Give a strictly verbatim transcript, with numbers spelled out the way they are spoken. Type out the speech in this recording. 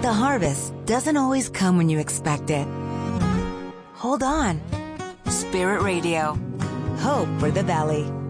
The harvest doesn't always come when you expect it. Hold on. Spirit Radio. Hope for the valley.